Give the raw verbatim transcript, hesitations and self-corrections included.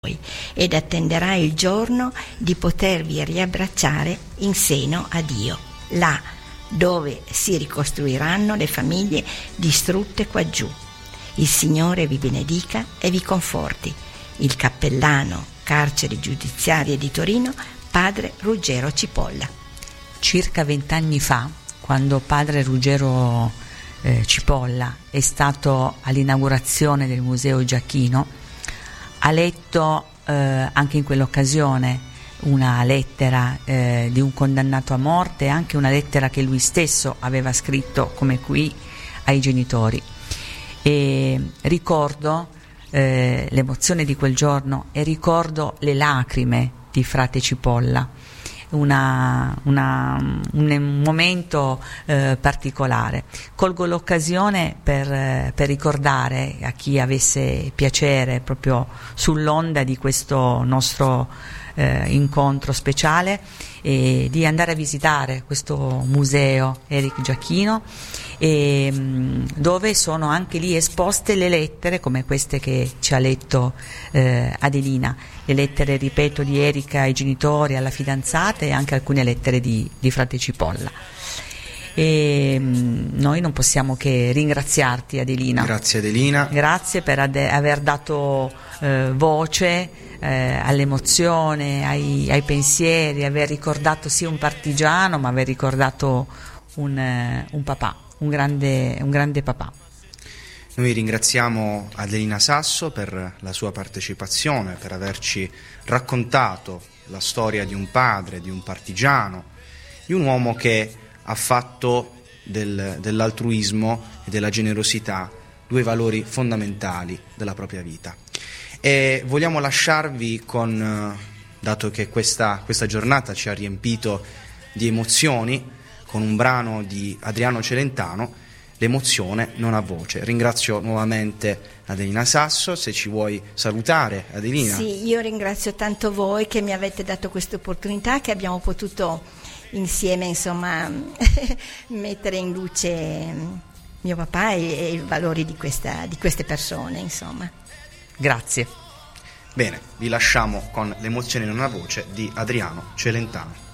ed attenderà il giorno di potervi riabbracciare in seno a Dio, là dove si ricostruiranno le famiglie distrutte quaggiù. Il Signore vi benedica e vi conforti. Il cappellano carceri giudiziarie di Torino, padre Ruggero Cipolla. Circa vent'anni fa, quando padre Ruggero eh, Cipolla è stato all'inaugurazione del Museo Giachino, ha letto eh, anche in quell'occasione una lettera eh, di un condannato a morte e anche una lettera che lui stesso aveva scritto, come qui, ai genitori. E ricordo eh, l'emozione di quel giorno e ricordo le lacrime di frate Cipolla, una, una, un momento eh, particolare. Colgo l'occasione per, eh, per ricordare a chi avesse piacere, proprio sull'onda di questo nostro eh, incontro speciale, e di andare a visitare questo museo Eric Giachino, e, mh, dove sono anche lì esposte le lettere come queste che ci ha letto eh, Adelina, le lettere, ripeto, di Erika ai genitori, alla fidanzata, e anche alcune lettere di, di frate Cipolla. E mh, noi non possiamo che ringraziarti, Adelina. Grazie Adelina. Grazie per ade- aver dato eh, voce eh, all'emozione, ai, ai pensieri, aver ricordato sì un partigiano, ma aver ricordato un, eh, un papà, un grande, un grande papà. Noi ringraziamo Adelina Sasso per la sua partecipazione, per averci raccontato la storia di un padre, di un partigiano, di un uomo che ha fatto del, dell'altruismo e della generosità due valori fondamentali della propria vita. E vogliamo lasciarvi con, dato che questa, questa giornata ci ha riempito di emozioni, con un brano di Adriano Celentano, L'emozione non ha voce. Ringrazio nuovamente Adelina Sasso. Se ci vuoi salutare, Adelina. Sì, io ringrazio tanto voi che mi avete dato questa opportunità, che abbiamo potuto insieme, insomma, mettere in luce mio papà e, e i valori di, questa, di queste persone, insomma. Grazie. Bene, vi lasciamo con L'emozione non ha voce di Adriano Celentano.